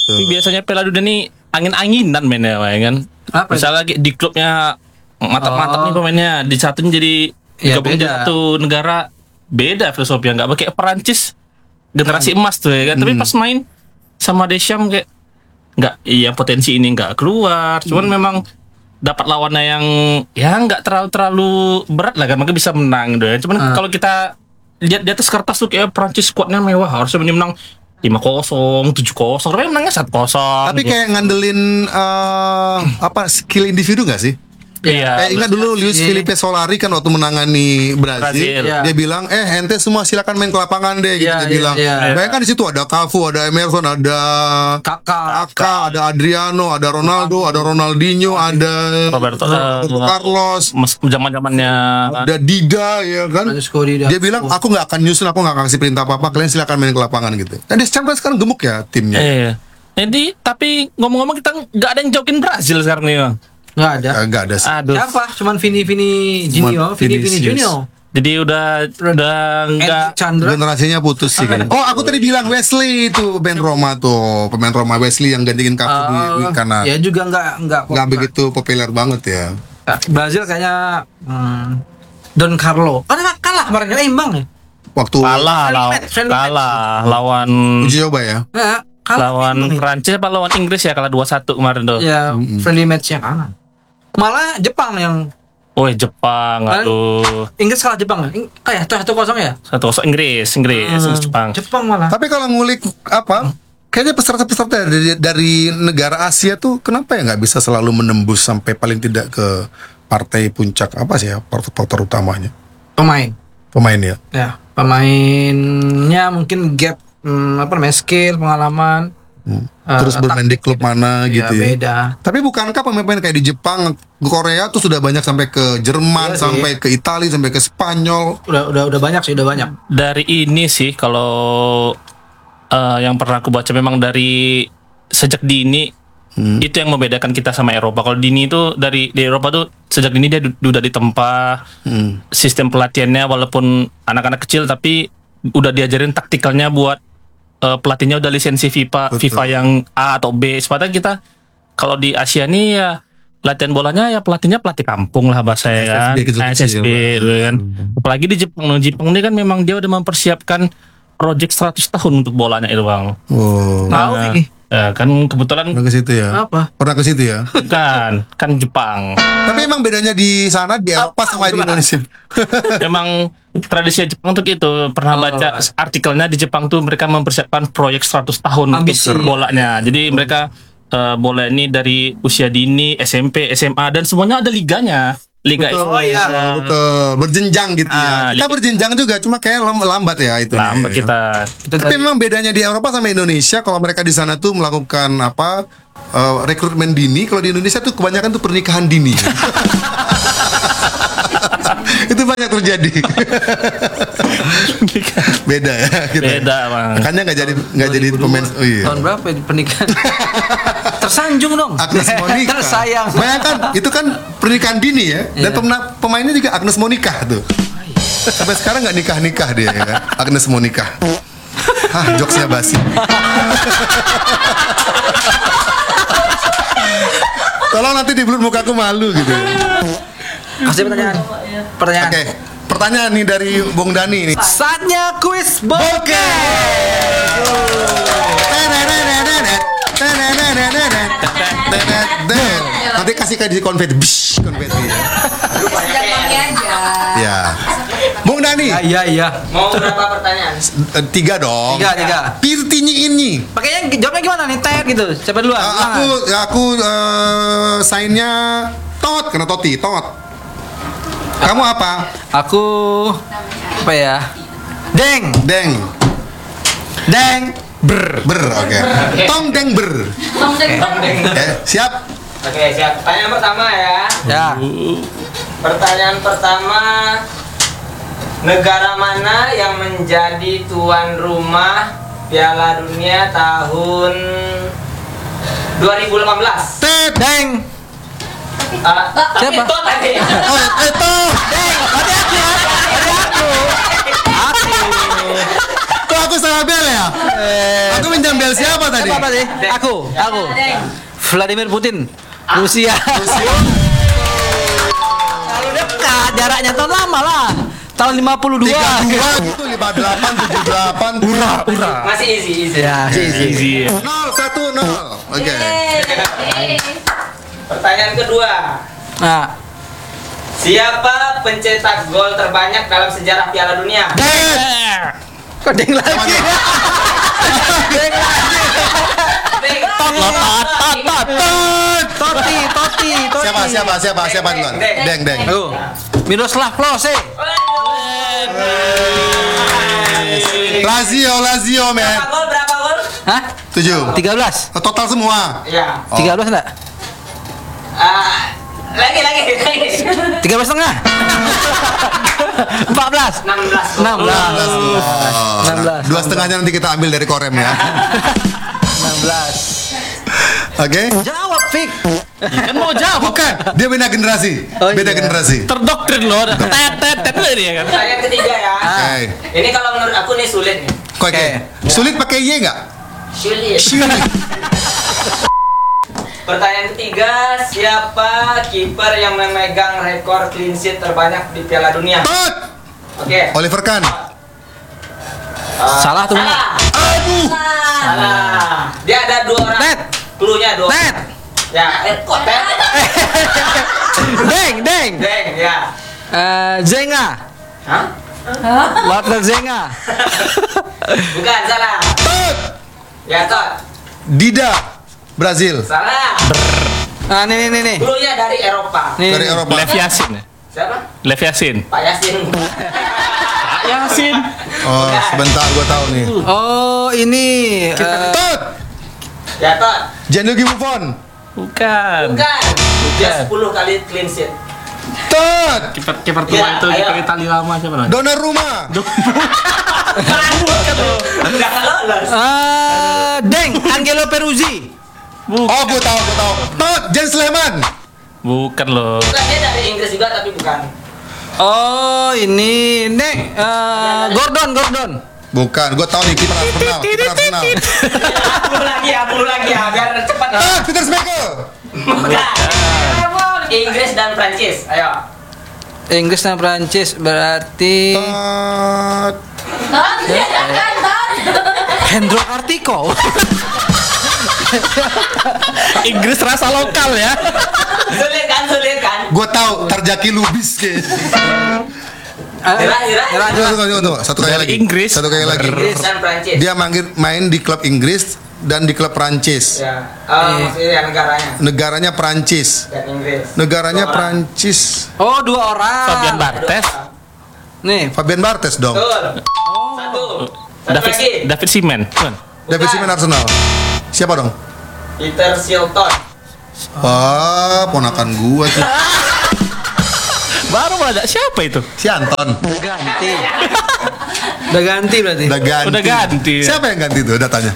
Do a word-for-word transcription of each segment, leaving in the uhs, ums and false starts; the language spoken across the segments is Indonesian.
Tapi biasanya Piala Dunia ini angin-anginan mainnya, ya kan? Apa Misalnya lagi di klubnya mantap-mantap Oh. nih pemainnya, di satunya jadi Iya, gabung di beda. satu negara, beda filosofi, nggak pakai Perancis generasi emas tuh ya kan. Tapi pas main sama Deschamps kayak nggak, iya potensi ini nggak keluar, cuman memang dapat lawannya yang ya nggak terlalu terlalu berat lah kan, maka bisa menang gitu ya. Cuman Ah. kalau kita lihat di atas kertas tuh kayak Perancis squadnya mewah, harusnya menang lima kosong, tujuh kosong, tapi menangnya satu kosong. Tapi kayak ngandelin eh, apa skill individu nggak sih? iya. Kayak ingat dulu Luis Iya. Felipe Solari kan waktu menangani Brazil, Brazil. Iya. dia bilang, eh ente semua silakan main ke lapangan deh, gitu Iya, dia iya, bilang. iya. Bayangkan di situ ada Cafu, ada Emerson, ada Kakak. Kakak, ada Adriano, ada Ronaldo, ada Ronaldinho, ada Roberto, Roberto eh, Carlos, Mas zaman-zamannya ada Dida, ya kan? Francisco Dida. Dia bilang, aku nggak akan nyusun, aku nggak akan kasih perintah apa-apa, kalian silakan main ke lapangan gitu. Dan Deschamps kan sekarang gemuk ya timnya. eh jadi tapi ngomong-ngomong kita nggak ada yang jokin Brazil sekarang nih Bang. Nggak ada. Eh, Nggak ada sih. Aduh. Siapa? Cuman Vini Vini Junior, Vini Vini Vinicius. Junior. Jadi udah udah nggak Enric Chandra. Generasinya putus sih kan. Oh, aku tadi bilang Wesley itu pemain Roma tuh, pemain Roma Wesley yang gantiin Cafu di, di Oh, kanan. ya juga nggak nggak Nggak begitu populer banget ya. Brazil kayaknya hmm, Don Carlo. Kan kalah kemarin kan imbang ya. Waktu kalah Friendly law- match, friendly kalah lawan uji coba ya. Nggak, kalah lawan imbang ya. Prancis apa lawan Inggris ya, kalah dua satu kemarin tuh. Ya, friendly match-nya kalah. Malah Jepang yang Oh Jepang, Kan- aduh Inggris kalah Jepang ya? Ing- Kayak tuh satu kosong ya? satu kosong Inggris, Inggris, Inggris, Jepang. Jepang malah. Tapi kalau ngulik apa? Kayaknya peserta-peserta dari, dari negara Asia tuh kenapa ya nggak bisa selalu menembus sampai paling tidak ke partai puncak apa sih ya, faktor utamanya Pemain. pemain ya. Ya, pemainnya mungkin gap hmm, apa namanya skill, pengalaman. eh, Terus bermain di klub mana ya, gitu ya. beda. Tapi bukankah pemain-pemain kayak di Jepang, Korea tuh sudah banyak sampai ke Jerman, Iya sih. sampai ke Italia, sampai ke Spanyol. Udah udah udah banyak sih, udah banyak. Dari ini sih kalau eh, yang pernah aku baca memang dari sejak dini itu yang membedakan kita sama Eropa. Kalau dini itu dari di Eropa tuh sejak dini dia du- udah ditempa sistem pelatihannya, walaupun anak-anak kecil tapi udah diajarin taktikalnya buat eh, pelatihnya udah lisensi FIFA Betul. FIFA yang A atau B. Sebenarnya kita kalau di Asia nih ya latihan bolanya ya pelatihnya pelatih kampung lah bahasanya kan, S S B kecil-kecil S S B ya, gitu kan. Apalagi di Jepang, Jepang ini kan memang dia udah mempersiapkan project seratus tahun untuk bolanya itu Bang. Oh, Tahu Nah, nih. ya, kan kebetulan pernah ke situ ya? Apa? Pernah ke situ ya? kan kan Jepang. Tapi emang bedanya di sana di Eropa sama di Indonesia. Memang tradisi Jepang tuh gitu. Pernah Oh. baca artikelnya di Jepang tuh mereka mempersiapkan proyek seratus tahun Ambisi. untuk bolanya. Jadi mereka eh, bola ini dari usia dini, S M P, S M A dan semuanya ada liganya. Liga Betul, Oh, iya. betul. Berjenjang gitu Ah, ya. Kita li- berjenjang juga, cuma kayak lam- lambat ya itu. lambat kita. Kita Tapi dari- memang bedanya di Eropa sama Indonesia, kalau mereka di sana tuh melakukan apa eh, rekrutmen dini, kalau di Indonesia tuh kebanyakan tuh pernikahan dini. Itu banyak terjadi. Beda ya kita. Beda, Bang. Makanya nggak jadi nggak jadi pemain. Oh iya. Tahun berapa ya pernikahan? Tersanjung dong. Agnes Monica. Tersayang. Bayangkan itu kan pernikahan dini ya, dan Iya. pemna- pemainnya juga Agnes Monica tuh. Sampai sekarang nggak nikah nikah dia ya kan? Agnes Monica. Hah, jokesnya basi. Tolong nanti di blur mukaku malu gitu. Kasih pertanyaan. Pertanyaan. Oke, pertanyaan nih dari Bung Dani nih. Saatnya kuis bokeh. Oke. Nanti kasih kayak di konfeti, Bish, konfeti ya. Sejak pagi aja. Ya. Bung Dani, Ya, iya iya. Mau berapa pertanyaan? eh, tiga dong. Tiga tiga. Pirtinyi ini. Pakainya jawabnya gimana nih? Tet gitu. Siapa duluan? Uh, aku aku uh, sainnya Tot karena Toti Tot. Kamu apa? Aku apa ya? Deng, Deng. deng, ber. Ber, oke. Tong deng ber. Tong deng tong deng. Eh, siap. Oke, siap. Pertanyaan pertama ya. Ya. Pertanyaan pertama, negara mana yang menjadi tuan rumah Piala Dunia tahun dua ribu delapan belas? Tet. Deng. Ah, Siapa? Itu tadi. Oh, itu. Tadi aku, tadi aku. Aku. Kok aku salah bel ya? Eh, Aku minjam Embel siapa tadi? Siapa tadi? Aku, aku. Vladimir Putin. Rusia. Kalau dekat jaraknya tahun lama lah. Tahun lima puluh dua. tiga dua gitu, lima delapan, tujuh delapan. Ura, ura. Masih easy, easy. Ya, sih sih. Easy. nol satu nol. Oke. Pertanyaan kedua. Nah, Siapa pencetak gol terbanyak dalam sejarah Piala Dunia? kok deng lagi? Deng lagi. Toti, Toti, Toti. Siapa siapa siapa siapa duluan? Deng deng. Aduh. Miroslav Klose. Lazio Lazio men. Berapa gol? Berapa gol? Hah? Tujuh. tiga belas. Total semua. Ya. Oh. tiga belas enggak? Ah, lagi lagi lagi. tiga belas setengah. empat belas. enam belas. enam belas. enam belas. Oh, enam belas. Dua setengahnya nanti kita ambil dari korem ya. enam belas. Oke. Jawab, Fik. Kan mau jawab. Bukan, dia beda generasi. Oh, Beda iya. generasi. Terdoktrin loh. Tet tet tet dia kan. Pertanyaan ketiga ya. Oke. Ini kalau menurut aku nih sulit nih. Kok oke. Sulit pakai Y enggak? Sulit. Sulit. Pertanyaan ketiga, siapa kiper yang memegang rekor clean sheet terbanyak di Piala Dunia? Tot. Oke. Oliver Kahn. Uh, Salah tuh. Salah. Aduh. Salah. Dia ada dua orang. Tet. Cluenya dua. Tet. Ya, eh, kok Tet? Deng, deng. Deng, ya. Eh, Zenga. Hah? Walter Zenga. Bukan, salah. Tot. Ya, Tot. Dida. Brazil. Salah. Ah, nih nih nih nih. Cluenya dari Eropa. Nih. Dari Eropa. Lev Yasin. Siapa? Lev Yasin. Pak Yasin. Pak Yasin. Oh, sebentar gua tahu nih. Oh, ini eh, Tot. Ya, Tot. Gianluigi Buffon. Bukan. Bukan. Dia sepuluh kali clean sheet. Tot. Kiper kiper Ya, tua itu ayo. kiper Italia lama siapa namanya? Donnarumma. Bukan loh. Udah lolos. eh, Deng, Angelo Peruzzi. Oh, gua tahu, gua tahu. Tot. Jens Lehmann. Bukan loh. Bukan, dia dari Inggris juga tapi bukan. Oh, ini Nek eh, Gordon, Gordon. Bukan, gua tahu nih kiper Arsenal. Kiper Arsenal. Puluh lagi ya, puluh lagi ya, biar cepat. Tot. Peter Schmeichel. Bukan. Inggris dan Prancis. Ayo. Inggris dan Prancis berarti Tot. Hendro Kartiko. Inggris rasa lokal ya. Sulit kan, sulit kan? Gua tahu Tarjaki Lubis kayaknya. Eh, Nyerah, nyerah. nyerah, Tunggu, nyerah. tunggu, tunggu, tunggu. Satu kali Dari lagi. Inggris. Satu kali lagi. Inggris dan Prancis. Dia main main di klub Inggris dan di klub Prancis. Ya. Oh, maksudnya ya negaranya. Negaranya Prancis. Dan Inggris. Negaranya Dua orang. Prancis. Oh, dua orang. Fabian Dua Barthez. orang. Nih, Fabian Barthez dong. Betul. Satu. Satu David lagi. David Seaman. Bukan. David Bukan. Seaman Arsenal. Siapa dong? Peter Shilton. Wah, ponakan gua tuh. Baru ada siapa itu? Si Anton. ganti. Udah ganti berarti. Udah ganti. Udah ganti. Siapa yang ganti tuh datanya?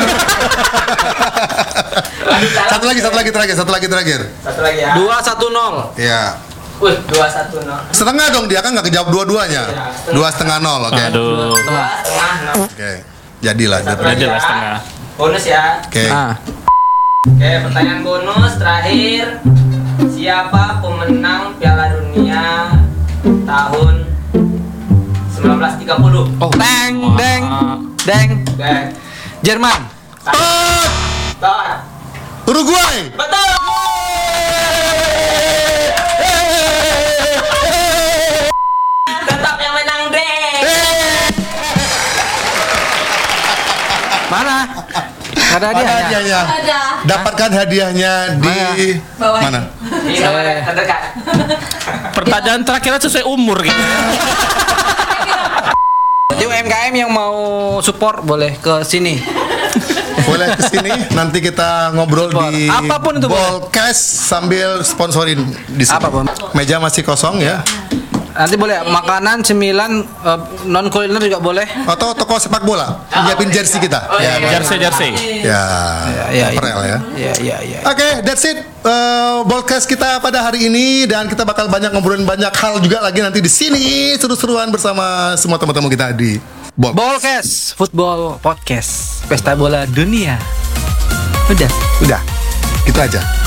Satu lagi, satu lagi terakhir, satu lagi terakhir. Satu lagi ya. Dua satu nol. Ya. Wih, dua satu nol. Setengah dong dia kan nggak kejawab dua-duanya. Dua setengah nol, oke. Aduh. Dua setengah nol. Oke. Jadilah. Satu jadilah. lagi jelas ya. setengah. Bonus ya. Oke. Nah, Oke, pertanyaan bonus terakhir. Siapa pemenang Piala Dunia tahun seribu sembilan ratus tiga puluh? oh, deng, deng, deng. Oke. Jerman. Tot. Tot. Uruguay. Betul. Tetap yang menang deh. Mana? Gak ada Mana hadiahnya. hadiahnya? Ada. Dapatkan hadiahnya di Bawah. mana? Di nomor terdekat. Pertanyaan terakhir sesuai umur gitu. Jadi U M K M yang mau support boleh ke sini. Boleh kesini nanti kita ngobrol di Apapun itu boleh. Ballcast sambil sponsorin di sini. Apapun. Meja masih kosong ya. Nanti boleh makanan cemilan non kuliner juga boleh. Atau toko sepak bola nyiapin jersey kita. Oh, iya, iya. Jersey jersey. Ya, iya, iya. April ya. Iya iya iya. Oke, that's it. Uh, Ballcast kita pada hari ini dan kita bakal banyak ngobrolin banyak hal juga lagi nanti di sini seru-seruan bersama semua teman-teman kita di Box. Ballcast, football podcast, pesta bola dunia. Udah. Udah, gitu aja.